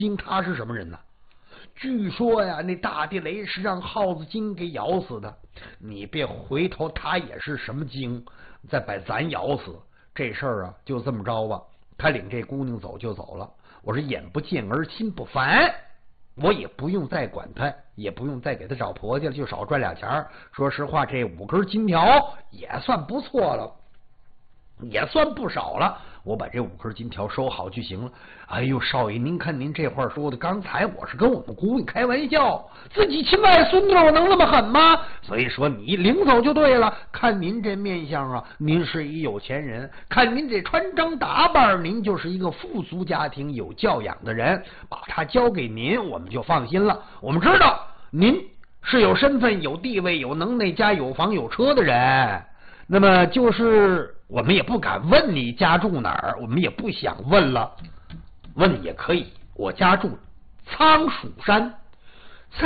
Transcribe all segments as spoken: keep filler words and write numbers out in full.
经他是什么人呢？据说呀，那大地雷是让耗子精给咬死的。你别回头，他也是什么精，再把咱咬死。这事儿啊，就这么着吧。他领这姑娘走就走了。我说眼不见而心不烦，我也不用再管他，也不用再给他找婆家了，就少赚俩钱。说实话，这五根金条也算不错了，也算不少了。我把这五根金条收好就行了。哎呦，少爷，您看您这话说的，刚才我是跟我们姑娘开玩笑，自己亲外孙女我能那么狠吗？所以说你领走就对了。看您这面相啊，您是一有钱人；看您这穿装打扮，您就是一个富足家庭有教养的人。把他交给您，我们就放心了。我们知道您是有身份、有地位、有能耐、家有房有车的人。那么就是我们也不敢问你家住哪儿，我们也不想问了。问也可以，我家住仓鼠山。他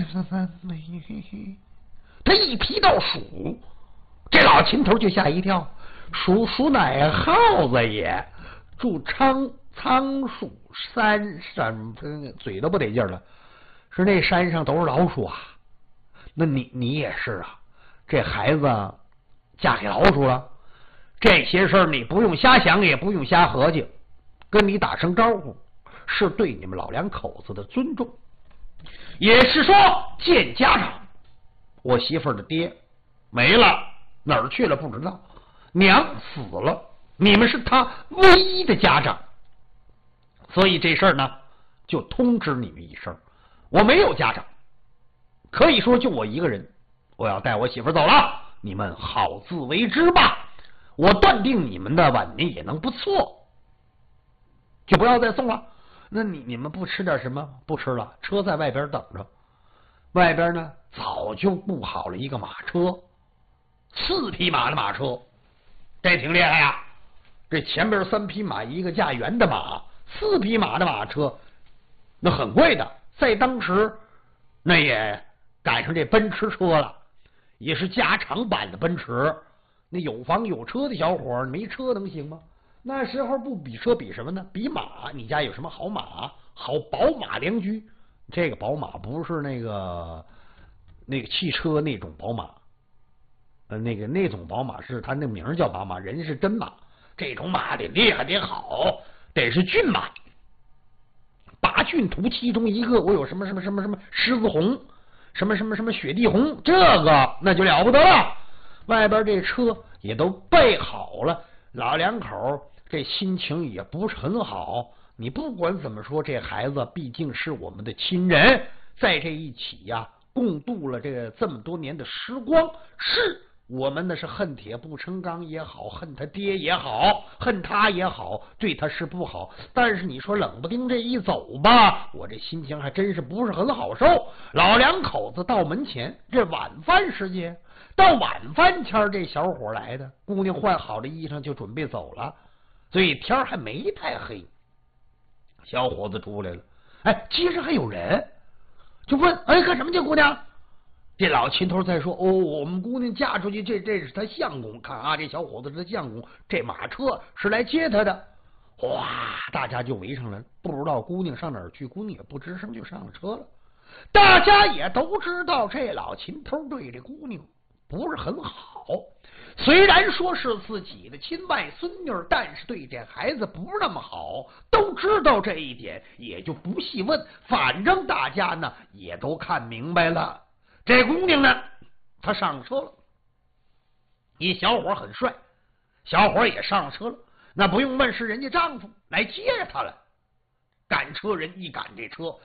一提到鼠，这老秦头就吓一跳。鼠鼠乃耗子也，住仓仓鼠山上，嘴都不得劲了。是那山上都是老鼠啊？那你你也是啊？这孩子嫁给老鼠了？这些事儿你不用瞎想，也不用瞎合计，跟你打声招呼，是对你们老两口子的尊重，也是说见家长。我媳妇儿的爹没了，哪儿去了不知道，娘死了，你们是他唯一的家长，所以这事儿呢，就通知你们一声。我没有家长，可以说就我一个人，我要带我媳妇儿走了，你们好自为之吧。我断定你们的晚年也能不错，就不要再送了。那你你们不吃点什么？不吃了，车在外边等着。外边呢早就布好了一个马车，四匹马的马车，这挺厉害呀。这前边三匹马，一个驾辕的马，四匹马的马车，那很贵的，在当时那也赶上这奔驰车了，也是加长版的奔驰。那有房有车的小伙没车能行吗？那时候不比车比什么呢？比马。你家有什么好马？好宝马良驹。这个宝马不是那个那个汽车那种宝马，呃，那个那种宝马是它那名叫宝马，人是真马。这种马得厉害得好，得是骏马。八骏图其中一个，我有什么什么什么什么狮子红，什么什么什么雪地红，这个那就了不得了。外边这车也都备好了，老两口这心情也不是很好。你不管怎么说，这孩子毕竟是我们的亲人，在这一起呀、啊，共度了这个这么多年的时光。是我们那是恨铁不成钢也好，恨他爹也好，恨他也好，对他是不好。但是你说冷不丁这一走吧，我这心情还真是不是很好受。老两口子到门前，这晚饭时间。到晚饭前，这小伙来的，姑娘换好了衣裳就准备走了，所以天还没太黑。小伙子出来了，哎，其实还有人，就问：“哎，干什么去，姑娘？”这老秦头在说：“哦，我们姑娘嫁出去，这这是他相公，看啊，这小伙子是他相公，这马车是来接他的。”哇，大家就围上来了，不知道姑娘上哪儿去，姑娘也不吱声就上了车了。大家也都知道，这老秦头对这姑娘不是很好，虽然说是自己的亲外孙女，但是对这孩子不是那么好，都知道这一点，也就不细问。反正大家呢也都看明白了。这姑娘呢，她上车了，一小伙很帅，小伙也上车了，那不用问，是人家丈夫来接着她了。赶车人一赶这车，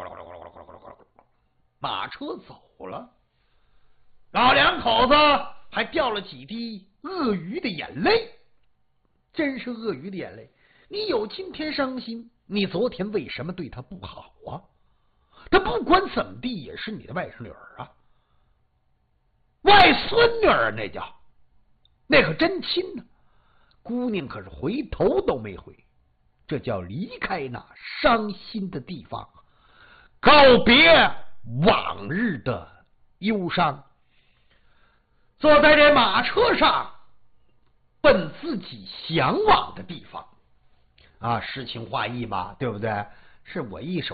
马车走了。老两口子还掉了几滴鳄鱼的眼泪，真是鳄鱼的眼泪。你有今天伤心，你昨天为什么对他不好啊？他不管怎么地也是你的外甥女儿啊，外孙女儿那叫，那可真亲呢。姑娘可是回头都没回，这叫离开那伤心的地方，告别往日的忧伤。坐在这马车上，奔自己向往的地方啊，诗情画意吧，对不对？ 是我一手